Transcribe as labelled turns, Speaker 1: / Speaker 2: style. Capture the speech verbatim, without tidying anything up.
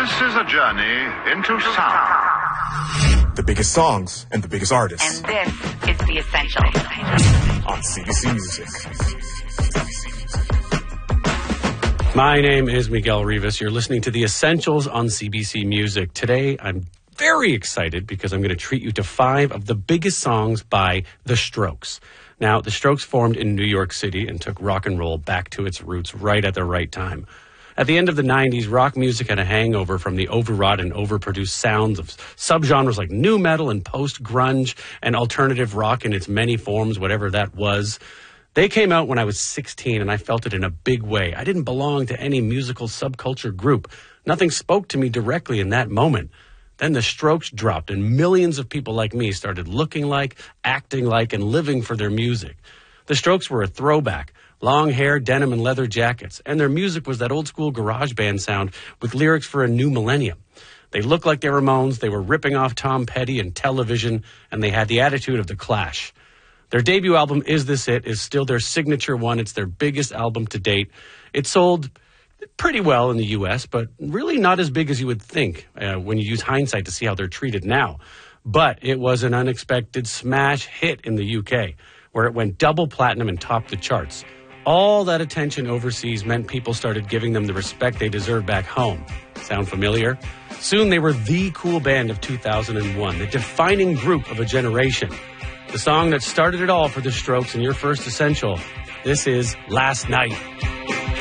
Speaker 1: This is a journey into sound.
Speaker 2: The biggest songs and the biggest artists.
Speaker 3: And this is The Essential.
Speaker 2: On C B C Music.
Speaker 4: My name is Miguel Rivas. You're listening to The Essentials on C B C Music. Today, I'm very excited because I'm going to treat you to five of the biggest songs by The Strokes. Now, The Strokes formed in New York City and took rock and roll back to its roots right at the right time. At the end of the nineties, rock music had a hangover from the overwrought and overproduced sounds of subgenres like nu metal and post-grunge and alternative rock in its many forms, whatever that was. They came out when I was sixteen, and I felt it in a big way. I didn't belong to any musical subculture group. Nothing spoke to me directly in that moment. Then the Strokes dropped, and millions of people like me started looking like, acting like, and living for their music. The Strokes were a throwback. Long hair, denim, and leather jackets. And their music was that old-school garage band sound with lyrics for a new millennium. They looked like the Ramones, they were ripping off Tom Petty and Television, and they had the attitude of The Clash. Their debut album, Is This It?, is still their signature one. It's their biggest album to date. It sold pretty well in the U S, but really not as big as you would think uh, when you use hindsight to see how they're treated now. But it was an unexpected smash hit in the U K, where it went double platinum and topped the charts. All that attention overseas meant people started giving them the respect they deserved back home. Sound familiar? Soon they were the cool band of two thousand one, the defining group of a generation. The song that started it all for the Strokes in your first Essential, this is Last Night.